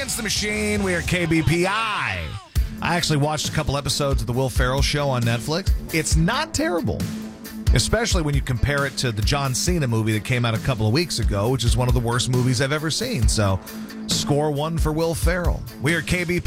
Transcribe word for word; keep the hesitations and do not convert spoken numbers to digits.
Against the Machine. We are K B P I. I actually watched a couple episodes of the Will Ferrell show on Netflix. It's not terrible, especially when you compare it to the John Cena movie that came out a couple of weeks ago, which is one of the worst movies I've ever seen. So, score one for Will Ferrell. We are K B P I.